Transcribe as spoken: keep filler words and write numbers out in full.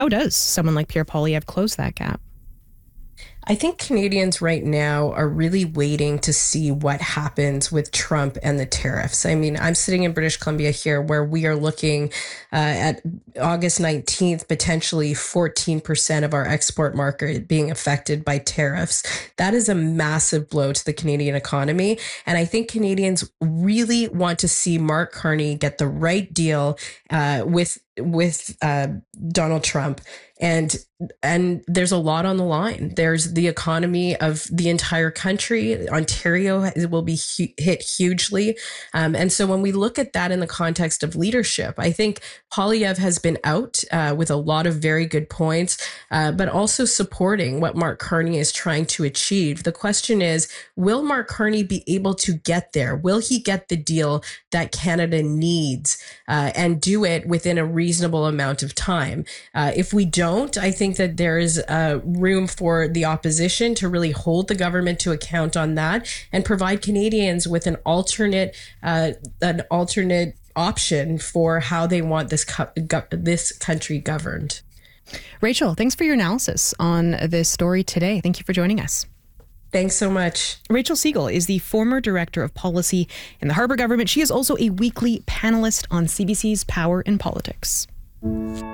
How does someone like Pierre Poilievre close that gap? I think Canadians right now are really waiting to see what happens with Trump and the tariffs. I mean, I'm sitting in British Columbia here where we are looking uh, at August nineteenth, potentially fourteen percent of our export market being affected by tariffs. That is a massive blow to the Canadian economy. And I think Canadians really want to see Mark Carney get the right deal uh, with with uh, Donald Trump. And and there's a lot on the line. There's the economy of the entire country. Ontario will be hu- hit hugely. Um, and so when we look at that in the context of leadership, I think Poilievre has been out uh, with a lot of very good points, uh, but also supporting what Mark Carney is trying to achieve. The question is, will Mark Carney be able to get there? Will he get the deal that Canada needs uh, and do it within a reasonable amount of time? Uh, if we don't, I think that there is uh, room for the opposition to really hold the government to account on that and provide Canadians with an alternate, uh, an alternate option for how they want this co- go- this country governed. Rachel, thanks for your analysis on this story today. Thank you for joining us. Thanks so much. Rachel Siegel is the former director of policy in the Harper government. She is also a weekly panelist on C B C's Power in Politics.